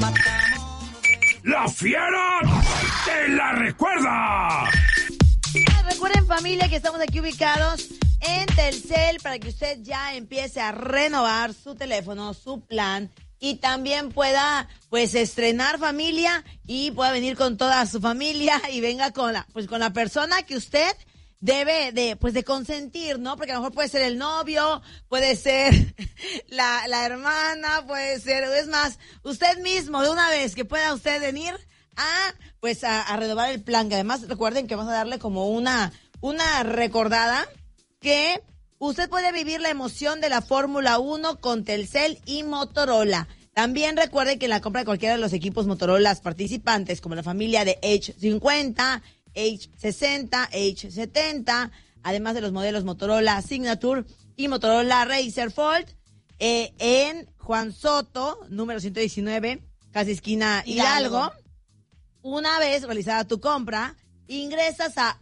¡La Fiera te la recuerda! Recuerden, familia, que estamos aquí ubicados en Telcel para que usted ya empiece a renovar su teléfono, su plan, y también pueda, pues, estrenar, familia, y pueda venir con toda su familia y venga con la persona que usted debe de consentir, ¿no? Porque a lo mejor puede ser el novio, puede ser la hermana, puede ser, es más, usted mismo, de una vez que pueda usted venir a renovar el plan, que además recuerden que vamos a darle como una recordada que usted puede vivir la emoción de la Fórmula 1 con Telcel y Motorola. También recuerden que en la compra de cualquiera de los equipos Motorola participantes, como la familia de H50, H60, H70, además de los modelos Motorola Signature y Motorola Razr Fold, en Juan Soto, número 119, casi esquina Hidalgo. Una vez realizada tu compra, ingresas a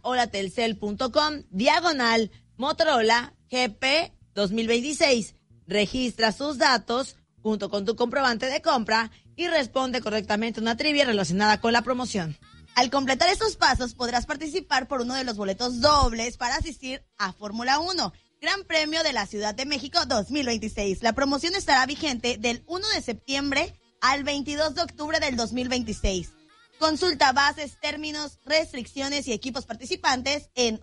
holatelcel.com/Motorola GP 2026. Registra sus datos junto con tu comprobante de compra y responde correctamente una trivia relacionada con la promoción. Al completar estos pasos podrás participar por uno de los boletos dobles para asistir a Fórmula 1, Gran Premio de la Ciudad de México 2026. La promoción estará vigente del 1 de septiembre al 22 de octubre del 2026. Consulta bases, términos, restricciones y equipos participantes en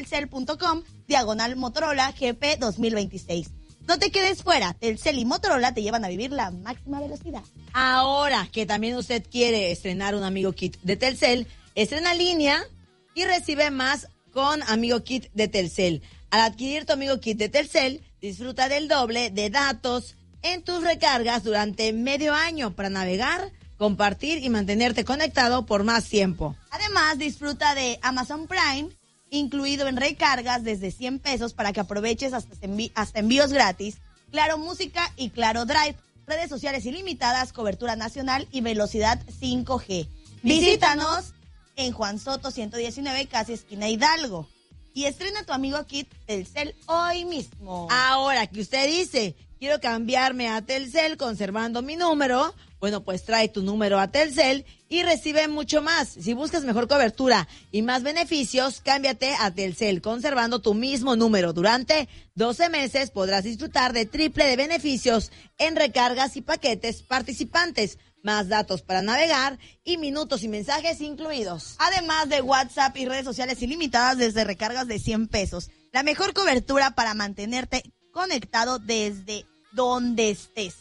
holatelcel.com/Motorola GP 2026. No te quedes fuera, Telcel y Motorola te llevan a vivir la máxima velocidad. Ahora que también usted quiere estrenar un Amigo Kit de Telcel, estrena línea y recibe más con Amigo Kit de Telcel. Al adquirir tu Amigo Kit de Telcel, disfruta del doble de datos en tus recargas durante medio año para navegar, compartir y mantenerte conectado por más tiempo. Además, disfruta de Amazon Prime, incluido en recargas desde 100 pesos para que aproveches hasta envíos gratis, Claro Música y Claro Drive, redes sociales ilimitadas, cobertura nacional y velocidad 5G. Visítanos en Juan Soto 119, casi esquina Hidalgo. Y estrena tu Amigo Kit Telcel hoy mismo. Ahora que usted dice, quiero cambiarme a Telcel conservando mi número, bueno, pues trae tu número a Telcel y recibe mucho más. Si buscas mejor cobertura y más beneficios, cámbiate a Telcel conservando tu mismo número. Durante 12 meses podrás disfrutar de triple de beneficios en recargas y paquetes participantes, más datos para navegar y minutos y mensajes incluidos. Además de WhatsApp y redes sociales ilimitadas desde recargas de 100 pesos. La mejor cobertura para mantenerte conectado desde donde estés.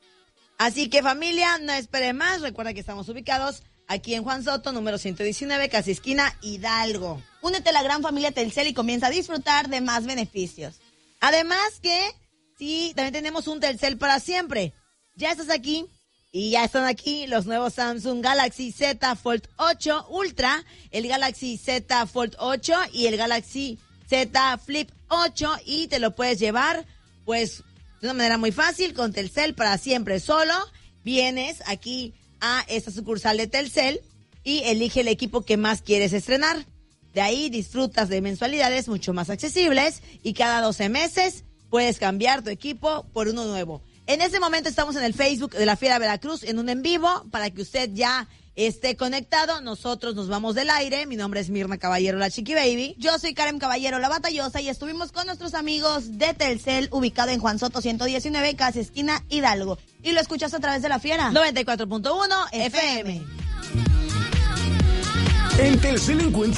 Así que, familia, no espere más. Recuerda que estamos ubicados aquí en Juan Soto, número 119, casi esquina Hidalgo. Únete a la gran familia Telcel y comienza a disfrutar de más beneficios. Además que, sí, también tenemos un Telcel para siempre. Ya estás aquí y ya están aquí los nuevos Samsung Galaxy Z Fold 8 Ultra, el Galaxy Z Fold 8 y el Galaxy Z Flip 8, y te lo puedes llevar, pues, de una manera muy fácil, con Telcel para siempre. Solo vienes aquí a esta sucursal de Telcel y elige el equipo que más quieres estrenar. De ahí disfrutas de mensualidades mucho más accesibles y cada 12 meses puedes cambiar tu equipo por uno nuevo. En este momento estamos en el Facebook de la Fiera Veracruz en un en vivo para que usted ya esté conectado. Nosotros nos vamos del aire. Mi nombre es Mirna Caballero, la Chiqui Baby. Yo soy Karen Caballero, la Batallosa, y estuvimos con nuestros amigos de Telcel, ubicado en Juan Soto 119, casi esquina Hidalgo. Y lo escuchas a través de la Fiera 94.1 FM. En Telcel encuentra